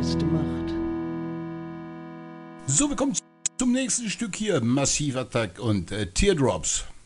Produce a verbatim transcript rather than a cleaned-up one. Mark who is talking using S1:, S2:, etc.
S1: letzte Macht.
S2: So, wir kommen zum nächsten Stück hier. Massive Attack und äh, Teardrops.